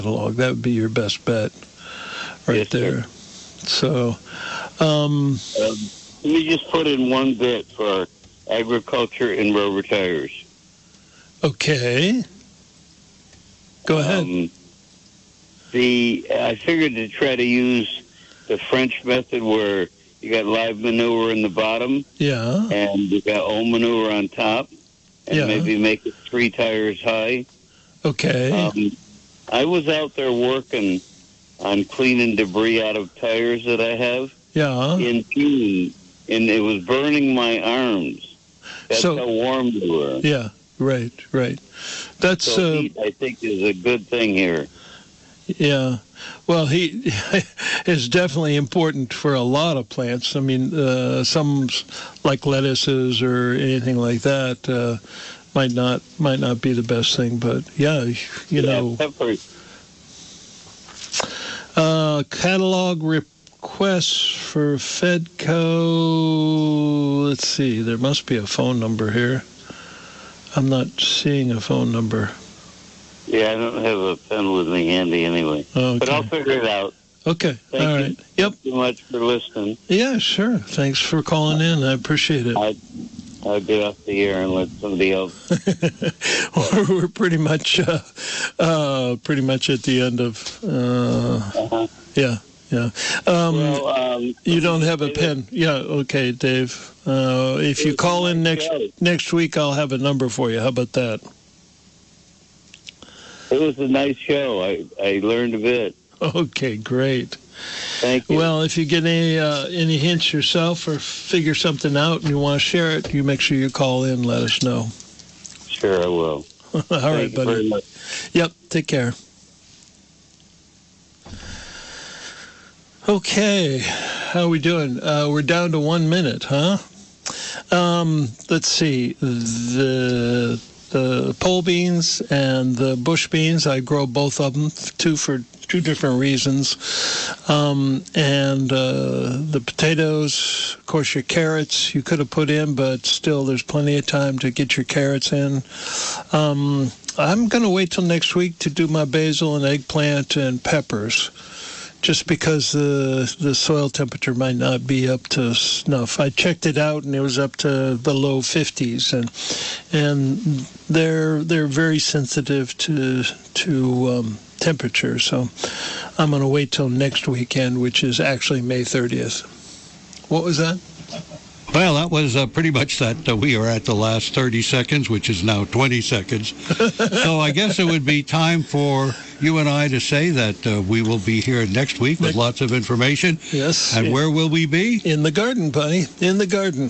catalog. That would be your best bet right Yes, there. sir. So, let me just put in one bit for agriculture and rubber tires. okay. Go ahead. I figured to try to use the French method where you got live manure in the bottom Yeah. and you got old manure on top, and maybe make it 3 tires high. Okay. I was out there working on cleaning debris out of tires that I have Yeah. in June, and it was burning my arms. That's how warm they were. Yeah. Right. That's So heat, I think, is a good thing here. Yeah. Well, heat is definitely important for a lot of plants. I mean, some like lettuces or anything like that might not be the best thing, but you know. Peppers. Catalog requests for Fedco. Let's see. There must be a phone number here. I'm not seeing a phone number. Yeah, I don't have a pen with me handy anyway. Okay. But I'll figure it out. Okay. All right. Yep. Thank you so much for listening. Yeah, sure. Thanks for calling in. I appreciate it. I'll get off the air and let somebody else. We're pretty much at the end of. Yeah. You don't have a pen. Yeah. Okay, Dave. If you call in next week, I'll have a number for you. How about that? It was a nice show. I learned a bit. Okay, great. Thank you. Well, if you get any hints yourself or figure something out and you want to share it, you make sure you call in and let us know. Sure, I will. All right, buddy. Thank you very much. Yep, take care. Okay, how are we doing? We're down to 1 minute, huh? Let's see. The pole beans and the bush beans, I grow both of them, for two different reasons. And the potatoes, of course, your carrots you could have put in, but still there's plenty of time to get your carrots in. I'm going to wait till next week to do my basil and eggplant and peppers, just because the soil temperature might not be up to snuff. I checked it out, and it was up to the low 50s, and they're very sensitive to temperature. So I'm going to wait till next weekend, which is actually May 30th. What was that? Well, that was pretty much that. We are at the last 30 seconds, which is now 20 seconds. So I guess it would be time for you and I to say that we will be here next week with lots of information. Yes. And where will we be? In the garden, buddy. In the garden.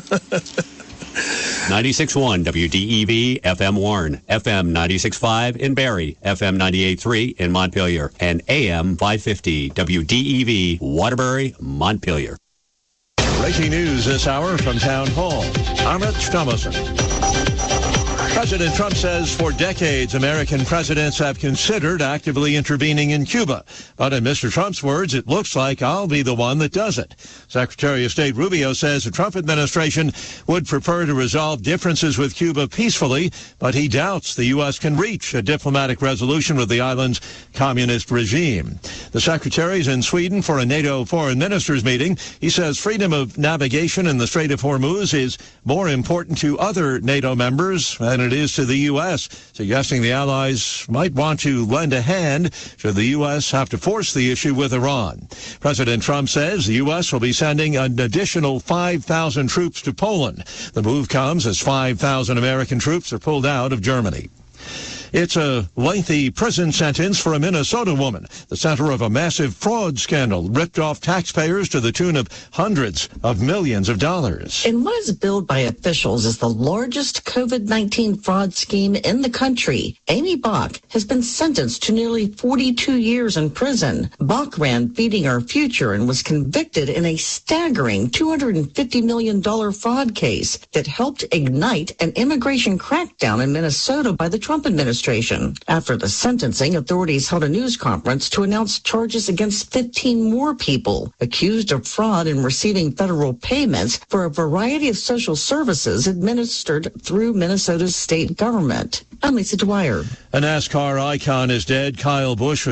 96.1 WDEV FM Warren, FM 96.5 in Barrie, FM 98.3 in Montpelier, and AM 550 WDEV Waterbury, Montpelier. Breaking news this hour from Town Hall. Amit Thomason. President Trump says for decades, American presidents have considered actively intervening in Cuba. But in Mr. Trump's words, it looks like I'll be the one that does it. Secretary of State Rubio says the Trump administration would prefer to resolve differences with Cuba peacefully, but he doubts the U.S. can reach a diplomatic resolution with the island's communist regime. The secretary is in Sweden for a NATO foreign ministers meeting. He says freedom of navigation in the Strait of Hormuz is more important to other NATO members than it is to the U.S., suggesting the allies might want to lend a hand should the U.S. have to force the issue with Iran. President Trump says the U.S. will be sending an additional 5,000 troops to Poland. The move comes as 5,000 American troops are pulled out of Germany. It's a lengthy prison sentence for a Minnesota woman, the center of a massive fraud scandal, ripped off taxpayers to the tune of hundreds of millions of dollars. In what is billed by officials as the largest COVID-19 fraud scheme in the country, Amy Bach has been sentenced to nearly 42 years in prison. Bach ran Feeding Our Future and was convicted in a staggering $250 million fraud case that helped ignite an immigration crackdown in Minnesota by the Trump administration. administration. After the sentencing, authorities held a news conference to announce charges against 15 more people accused of fraud in receiving federal payments for a variety of social services administered through Minnesota's state government. I'm Lisa Dwyer. A NASCAR icon is dead. Kyle Busch